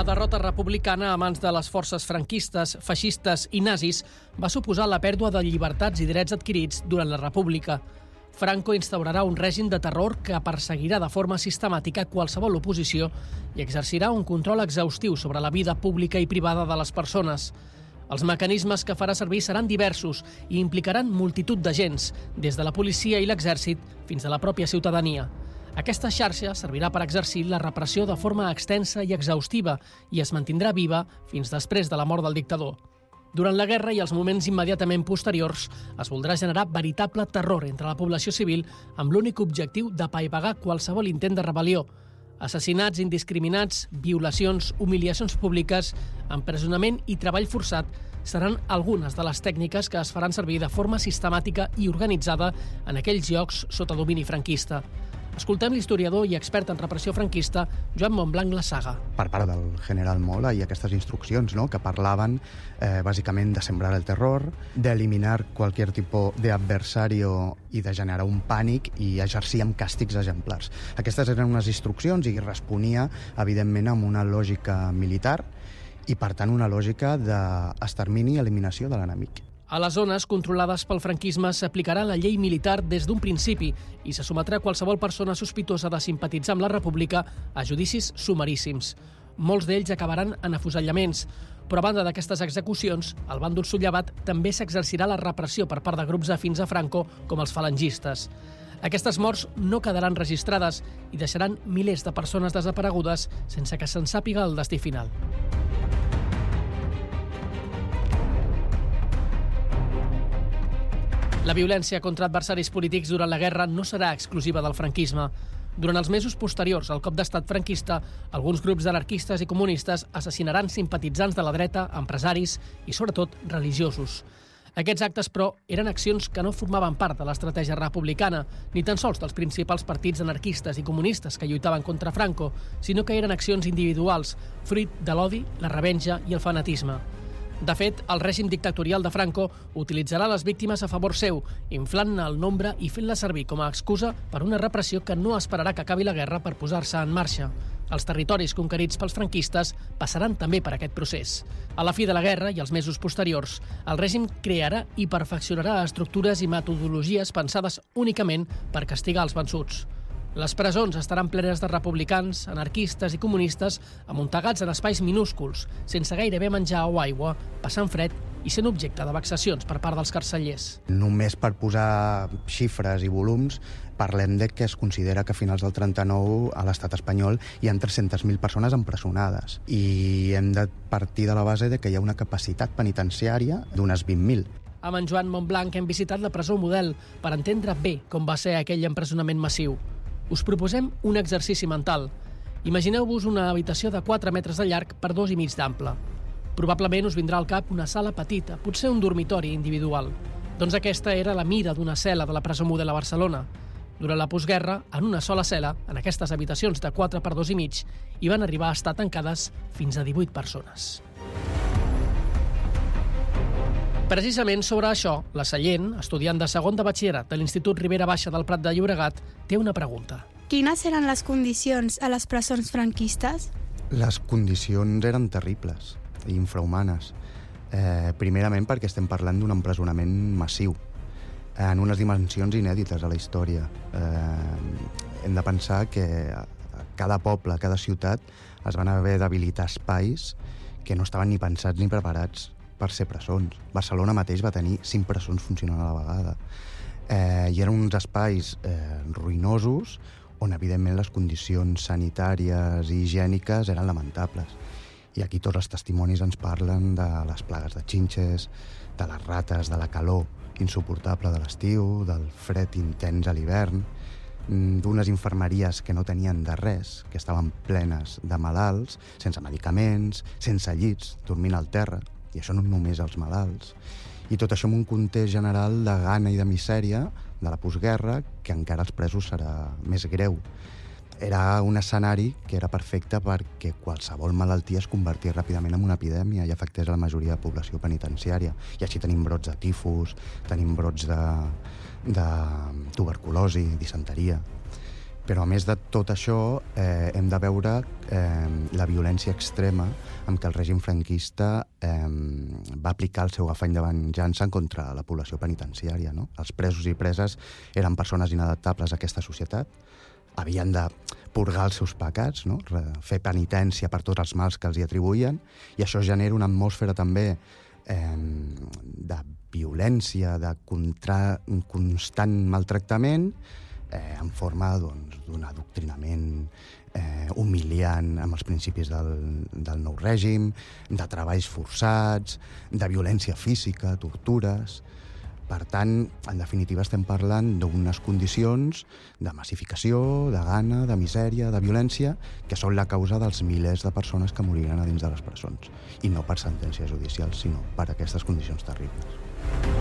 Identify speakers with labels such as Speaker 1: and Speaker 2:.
Speaker 1: La derrota republicana a mans de les forces franquistes, feixistes i nazis va suposar la pèrdua de llibertats i drets adquirits durant la República. Franco instaurarà un règim de terror que perseguirà de forma sistemàtica qualsevol oposició i exercirà un control exhaustiu sobre la vida pública i privada de les persones. Els mecanismes que farà servir seran diversos i implicaran multitud d'agents, des de la policia i l'exèrcit fins a la pròpia ciutadania. Aquesta xarxa servirà per exercir la repressió de forma extensa i exhaustiva i es mantindrà viva fins després de la mort del dictador. Durant la guerra i els moments immediatament posteriors es voldrà generar veritable terror entre la població civil amb l'únic objectiu d'apaivagar qualsevol intent de rebel·lió. Assassinats indiscriminats, violacions, humiliacions públiques, empresonament i treball forçat seran algunes de les tècniques que es faran servir de forma sistemàtica i organitzada en aquells llocs sota domini franquista. Escoltem l'historiador i expert en repressió franquista Joan Montblanc Lassaga.
Speaker 2: Per part del general Mola i aquestes instruccions, que parlaven bàsicament de sembrar el terror, d'eliminar qualsevol tipus d'adversario i de generar un pànic i exercir amb càstigs exemplars. Aquestes eren unes instruccions i responia, evidentment, amb una lògica militar i, per tant, una lògica d'extermini i eliminació de l'enemic.
Speaker 1: A les zones controlades pel franquisme s'aplicarà la llei militar des d'un principi i se sometrà qualsevol persona sospitosa de simpatitzar amb la República a judicis sumaríssims. Molts d'ells acabaran en afusellaments, però a banda d'aquestes execucions, al bàndol sublevat també s'exercirà la repressió per part de grups afins a Franco, com els falangistes. Aquestes morts no quedaran registrades i deixaran milers de persones desaparegudes sense que se'n sàpiga el destí final. La violència contra adversaris polítics durant la guerra no serà exclusiva del franquisme. Durant els mesos posteriors al cop d'estat franquista, alguns grups anarquistes i comunistes assassinaran simpatitzants de la dreta, empresaris i, sobretot, religiosos. Aquests actes, però, eren accions que no formaven part de l'estratègia republicana, ni tan sols dels principals partits anarquistes i comunistes que lluitaven contra Franco, sinó que eren accions individuals, fruit de l'odi, la revenja i el fanatisme. De fet, el règim dictatorial de Franco utilitzarà les víctimes a favor seu, inflant-ne el nombre i fent-la servir com a excusa per una repressió que no esperarà que acabi la guerra per posar-se en marxa. Els territoris conquerits pels franquistes passaran també per aquest procés. A la fi de la guerra i els mesos posteriors, el règim crearà i perfeccionarà estructures i metodologies pensades únicament per castigar els vençuts. Les presons estaran plenes de republicans, anarquistes i comunistes amuntegats en espais minúsculs, sense gairebé menjar o aigua, passant fred i sent objecte de vexacions per part dels carcellers.
Speaker 2: Només per posar xifres i volums, parlem de que es considera que a finals del 39 a l'estat espanyol hi ha 300.000 persones empresonades i hem de partir de la base de que hi ha una capacitat penitenciària d'unes 20.000.
Speaker 1: Amb en Joan Montblanc hem visitat la presó Model per entendre bé com va ser aquell empresonament massiu. Us proposem un exercici mental. Imagineu-vos una habitació de 4 metres de llarg per 2,5 d'ample. Probablement us vindrà al cap una sala petita, potser un dormitori individual. Doncs aquesta era la mida d'una cel·la de la presó Model a Barcelona. Durant la postguerra, en una sola cel·la, en aquestes habitacions de 4 per 2,5, hi van arribar a estar tancades fins a 18 persones. Precisament sobre això, la Sallent, estudiant de segon de batxillerat de l'Institut Ribera Baixa del Prat de Llobregat, té una pregunta.
Speaker 3: Quines eren les condicions a les presons franquistes?
Speaker 2: Les condicions eren terribles i infrahumanes. Primerament perquè estem parlant d'un empresonament massiu, en unes dimensions inèdites a la història. Hem de pensar que a cada poble, a cada ciutat, es van haver d'habilitar espais que no estaven ni pensats ni preparats per ser presons. Barcelona mateix va tenir 5 presons funcionant a la vegada. I eren uns espais ruïnosos on, evidentment, les condicions sanitàries i higièniques eren lamentables. I aquí tots els testimonis ens parlen de les plagues de xinxes, de les rates, de la calor insuportable de l'estiu, del fred intens a l'hivern, d'unes infermeries que no tenien de res, que estaven plenes de malalts, sense medicaments, sense llits, dormint al terra, i això no només els malalts. I tot això en un context general de gana i de misèria de la postguerra, que encara als presos serà més greu. Era un escenari que era perfecte perquè qualsevol malaltia es convertís ràpidament en una epidèmia i afectés a la majoria de població penitenciària. I així tenim brots de tifus, tenim brots de tuberculosi, disenteria. Però a més de tot això hem de veure la violència extrema amb què el règim franquista va aplicar el seu afany de venjança contra la població penitenciària, no? Els presos i preses eren persones inadaptables a aquesta societat, havien de purgar els seus pecats, no? Fer penitència per tots els mals que els hi atribuïen, i això genera una atmosfera també de violència, de constant maltractament, en forma d'un adoctrinament humiliant amb els principis del nou règim, de treballs forçats, de violència física, tortures. Per tant, en definitiva, estem parlant d'unes condicions de massificació, de gana, de misèria, de violència, que són la causa dels milers de persones que moriran a dins de les presons. I no per sentències judicials, sinó per aquestes condicions terribles.